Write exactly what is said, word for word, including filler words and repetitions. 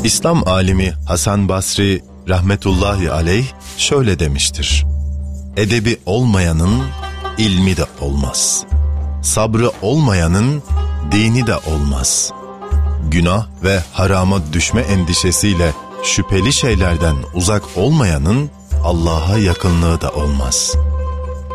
İslam alimi Hasan Basri rahmetullahi aleyh şöyle demiştir: Edebi olmayanın ilmi de olmaz. Sabrı olmayanın dini de olmaz. Günah ve harama düşme endişesiyle şüpheli şeylerden uzak olmayanın Allah'a yakınlığı da olmaz.